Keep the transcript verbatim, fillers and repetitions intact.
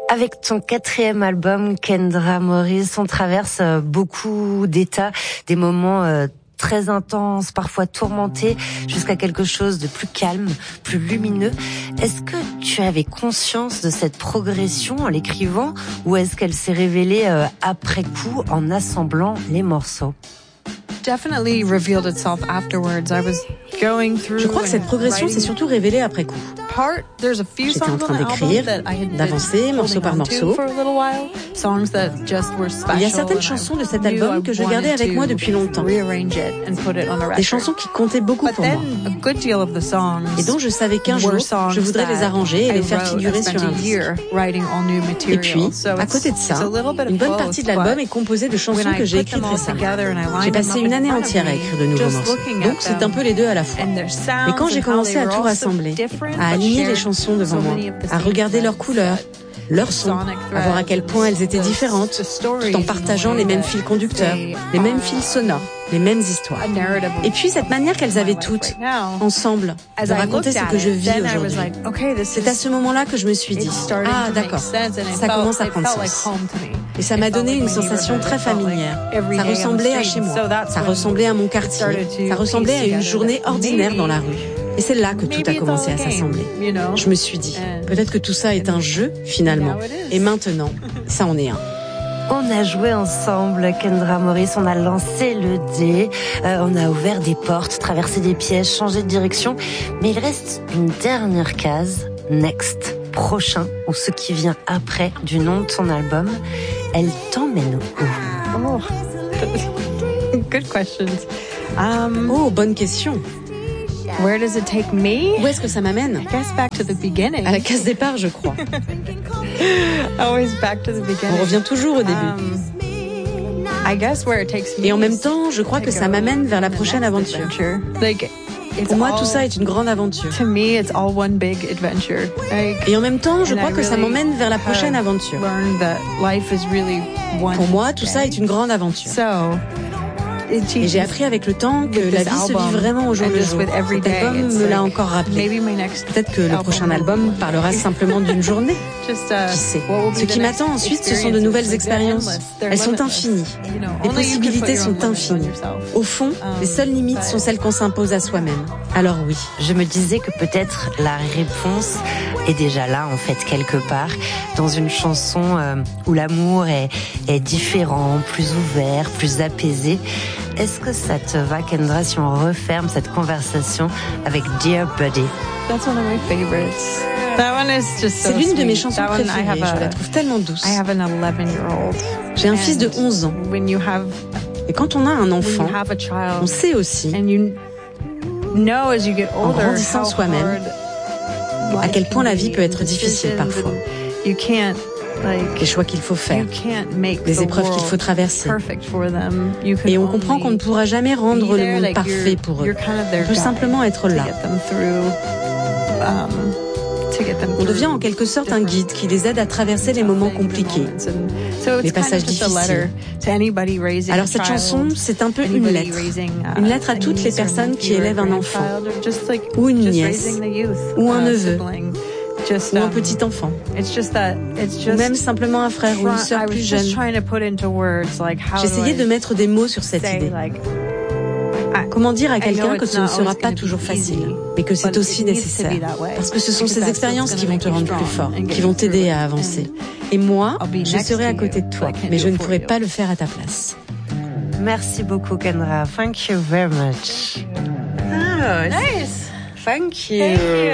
Avec ton quatrième album, Kendra Morris, on traverse beaucoup d'états, des moments euh, très intenses, parfois tourmentés, jusqu'à quelque chose de plus calme, plus lumineux. Est-ce que tu avais conscience de cette progression en l'écrivant, ou est-ce qu'elle s'est révélée euh, après coup en assemblant les morceaux? Definitely revealed itself afterwards. I was going through. Je crois que cette progression s'est surtout révélée après coup. J'étais en train d'écrire, d'avancer morceau par morceau. Il y a certaines chansons de cet album que je gardais avec moi depuis longtemps. Des chansons qui comptaient beaucoup pour moi. Et dont je savais qu'un jour, je voudrais les arranger et les faire figurer sur un disque. Et puis, à côté de ça, une bonne partie de l'album est composée de chansons que j'ai écrites récemment. J'ai passé une année entière à écrire de nouveaux morceaux. Donc c'est un peu les deux à la fois. Mais quand j'ai commencé à tout rassembler, à aligner les chansons devant moi, à regarder leurs couleurs, leurs sons, à voir à quel point elles étaient différentes, tout en partageant les mêmes fils conducteurs, les mêmes fils sonores, les mêmes histoires. Et puis cette manière qu'elles avaient toutes, ensemble, de raconter ce que je vis aujourd'hui. C'est à ce moment-là que je me suis dit, ah d'accord, ça commence à prendre sens. Et ça m'a donné une sensation très familière. Ça ressemblait à chez moi, ça ressemblait à mon quartier, ça ressemblait à une journée ordinaire dans la rue. Et c'est là que tout a commencé à s'assembler. Je me suis dit, peut-être que tout ça est un jeu, finalement. Et maintenant, ça en est un. On a joué ensemble, Kendra Morris, on a lancé le dé, euh, on a ouvert des portes, traversé des pièges, changé de direction. Mais il reste une dernière case, Next, prochain, ou ce qui vient après du nom de ton album. Elle t'emmène où? Oh. Good questions. Um, oh, bonne question. Where does it take me? Où est-ce que ça m'amène? I guess back to the beginning. À la case départ, je crois. Always back to the beginning. On revient toujours au début. Um, I guess where it takes me. Et en même temps, je crois que ça m'amène vers la prochaine aventure. Like, pour moi, tout ça est une grande aventure. To me, it's all one big adventure. Like, et en même temps, je crois que ça m'emmène vers la prochaine aventure. Life is really one pour moi, tout ça est une grande aventure. So, et j'ai appris avec le temps que la vie se vit vraiment au jour le jour. Cet album me l'a encore rappelé. Peut-être que le prochain album parlera simplement d'une journée. Qui sait? Ce qui m'attend ensuite, ce sont de nouvelles expériences. Elles sont infinies. Les possibilités sont infinies. Au fond, les seules limites sont celles qu'on s'impose à soi-même. Alors oui. Je me disais que peut-être la réponse est déjà là, en fait, quelque part, dans une chanson euh, où l'amour est, est différent, plus ouvert, plus apaisé. Est-ce que ça te va, Kendra, si on referme cette conversation avec Dear Buddy? That's one of my favorites. That one is just so C'est l'une de mes chansons That préférées. A, je la trouve tellement douce. I have an eleven-year-old. J'ai un fils de onze ans. When you have, et quand on a un enfant, a child, on sait aussi, and you know as you get older, en grandissant soi-même, à quel point la vie peut être difficile parfois. You can't, les choix qu'il faut faire, les épreuves qu'il faut traverser. Et on comprend qu'on ne pourra jamais rendre le monde parfait pour eux. On peut simplement être là. On devient en quelque sorte un guide qui les aide à traverser les moments compliqués, les passages difficiles. Alors cette chanson, c'est un peu une lettre. Une lettre à toutes les personnes qui élèvent un enfant, ou une nièce, ou un neveu, ou un petit enfant, ou même simplement un frère ou une sœur plus jeune. J'essayais de mettre des mots sur cette idée. Comment dire à quelqu'un que ce ne sera pas toujours facile, mais que c'est aussi nécessaire, parce que ce sont ces expériences qui vont te rendre plus fort, qui vont t'aider à avancer. Et moi, je serai à côté de toi, mais je ne pourrai pas le faire à ta place. Merci beaucoup, Kendra. Thank you very much. Oh, nice. Thank you.